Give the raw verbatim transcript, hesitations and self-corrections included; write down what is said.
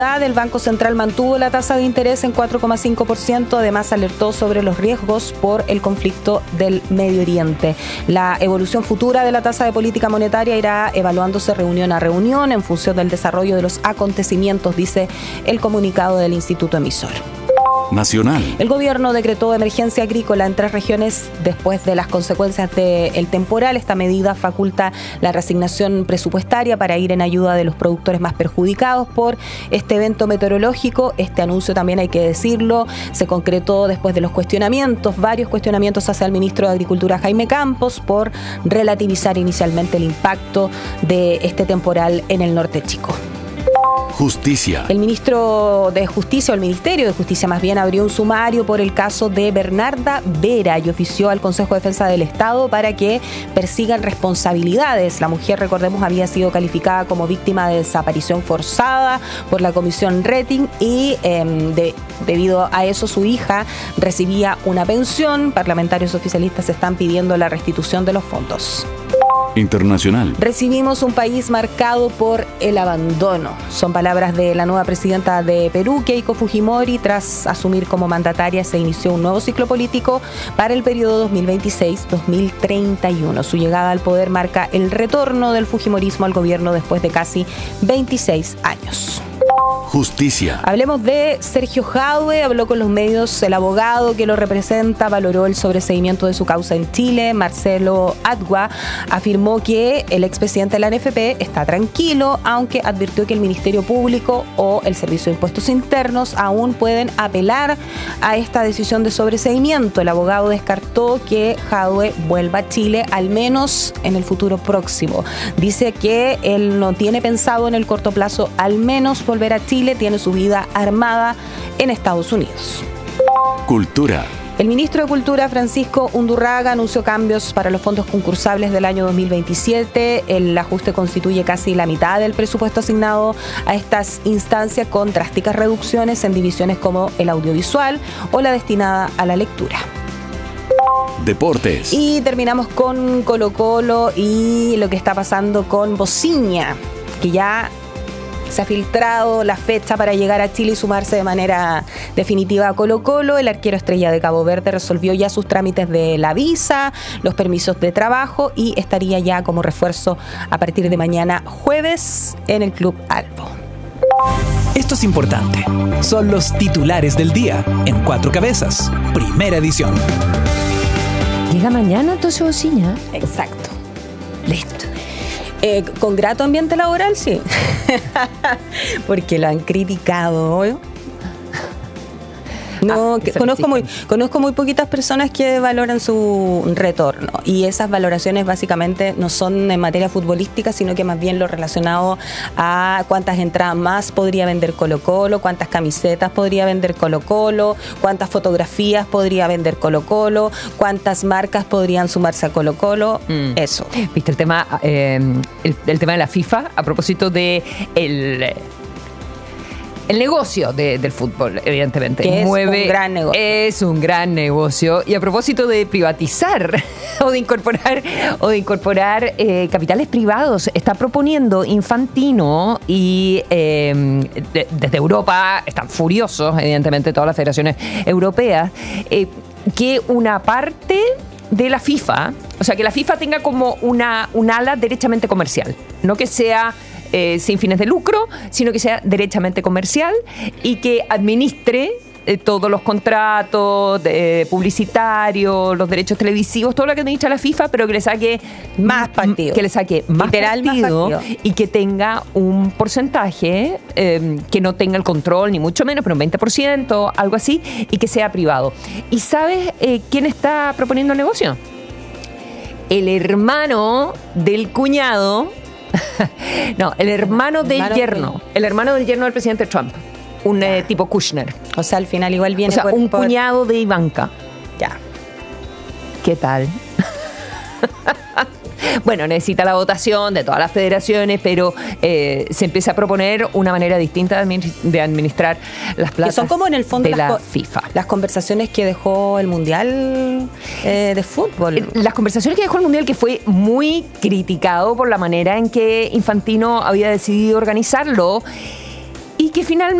El Banco Central mantuvo la tasa de interés en cuatro coma cinco por ciento, además alertó sobre los riesgos por el conflicto del Medio Oriente. La evolución futura de la tasa de política monetaria irá evaluándose reunión a reunión en función del desarrollo de los acontecimientos, dice el comunicado del Instituto Emisor. Nacional. El gobierno decretó emergencia agrícola en tres regiones después de las consecuencias del temporal. Esta medida faculta la reasignación presupuestaria para ir en ayuda de los productores más perjudicados por este evento meteorológico. Este anuncio, también hay que decirlo, se concretó después de los cuestionamientos, varios cuestionamientos hacia el ministro de Agricultura, Jaime Campos, por relativizar inicialmente el impacto de este temporal en el norte chico. Justicia. El ministro de Justicia, o el Ministerio de Justicia más bien, abrió un sumario por el caso de Bernarda Vera y ofició al Consejo de Defensa del Estado para que persigan responsabilidades. La mujer, recordemos, había sido calificada como víctima de desaparición forzada por la Comisión Rating y eh, de, debido a eso su hija recibía una pensión. Parlamentarios oficialistas están pidiendo la restitución de los fondos. Internacional. Recibimos un país marcado por el abandono. Son palabras de la nueva presidenta de Perú, Keiko Fujimori. Tras asumir como mandataria, se inició un nuevo ciclo político para el periodo dos mil veintiséis a dos mil treinta y uno. Su llegada al poder marca el retorno del fujimorismo al gobierno después de casi veintiséis años. Justicia. Hablemos de Sergio Jadue. Habló con los medios el abogado que lo representa, valoró el sobreseimiento de su causa en Chile. Marcelo Adwa afirmó que el expresidente de la N F P está tranquilo, aunque advirtió que el Ministerio Público o el Servicio de Impuestos Internos aún pueden apelar a esta decisión de sobreseimiento. El abogado descartó que Jadue vuelva a Chile, al menos en el futuro próximo. Dice que él no tiene pensado en el corto plazo al menos volver a Chile, tiene su vida armada en Estados Unidos. Cultura. El ministro de Cultura, Francisco Undurraga, anunció cambios para los fondos concursables del año dos mil veintisiete. El ajuste constituye casi la mitad del presupuesto asignado a estas instancias, con drásticas reducciones en divisiones como el audiovisual o la destinada a la lectura. Deportes. Y terminamos con Colo-Colo y lo que está pasando con Bociña, que ya se ha filtrado la fecha para llegar a Chile y sumarse de manera definitiva a Colo-Colo. El arquero estrella de Cabo Verde resolvió ya sus trámites de la visa, los permisos de trabajo y estaría ya como refuerzo a partir de mañana jueves en el Club Albo. Esto es importante. Son los titulares del día en Cuatro Cabezas, primera edición. Llega mañana entonces Bociña. Exacto. Listo. Eh, con grato ambiente laboral, sí. Porque lo han criticado. ¿eh? No, ah, que, conozco, muy, conozco muy poquitas personas que valoran su retorno, y esas valoraciones básicamente no son en materia futbolística, sino que más bien lo relacionado a cuántas entradas más podría vender Colo-Colo, cuántas camisetas podría vender Colo-Colo, cuántas fotografías podría vender Colo-Colo, cuántas marcas podrían sumarse a Colo-Colo. Mm. Eso. ¿Viste el tema, eh, el, el tema de la FIFA a propósito de el... El negocio de, del fútbol, evidentemente. Que es Mueve, un gran negocio. Es un gran negocio. Y a propósito de privatizar o de incorporar o de incorporar eh, capitales privados, está proponiendo Infantino y eh, de, desde Europa, están furiosos, evidentemente, todas las federaciones europeas, eh, que una parte de la FIFA, o sea, que la FIFA tenga como una, un ala derechamente comercial, no que sea Eh, sin fines de lucro, sino que sea derechamente comercial y que administre eh, todos los contratos de, eh, publicitarios, los derechos televisivos, todo lo que administra la FIFA, pero que le saque más partido, que le saque más Literal, partido, más partido y que tenga un porcentaje eh, que no tenga el control, ni mucho menos, pero un veinte por ciento, algo así, y que sea privado. ¿Y sabes eh, quién está proponiendo el negocio? El hermano del cuñado. No, el hermano del hermano yerno. De... El hermano del yerno del presidente Trump. Un eh, tipo Kushner. O sea, al final igual viene... O sea, por, un por... cuñado de Ivanka. Ya. ¿Qué tal? Bueno, necesita la votación de todas las federaciones, pero eh, se empieza a proponer una manera distinta de administrar las plazas, que son como en el fondo de la FIFA. Las conversaciones que dejó el Mundial eh, de Fútbol. Las conversaciones que dejó el Mundial, que fue muy criticado por la manera en que Infantino había decidido organizarlo, y que finalmente